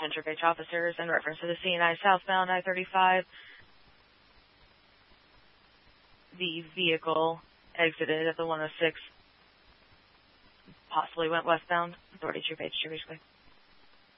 attention Troop H officers in reference to the CNI southbound I-35. The vehicle exited at the 106, possibly went westbound. Authority Troop H, Troop H,